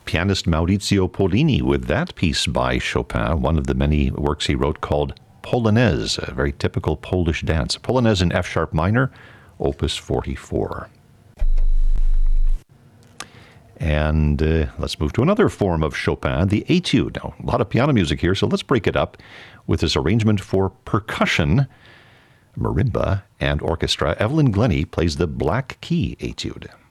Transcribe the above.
pianist Maurizio Pollini with that piece by Chopin, one of the many works he wrote called Polonaise, a very typical Polish dance. Polonaise in F-sharp minor, Opus 44. And let's move to another form of Chopin, the Etude. Now, a lot of piano music here, so let's break it up with this arrangement for percussion, marimba, and orchestra. Evelyn Glennie plays the Black Key Etude.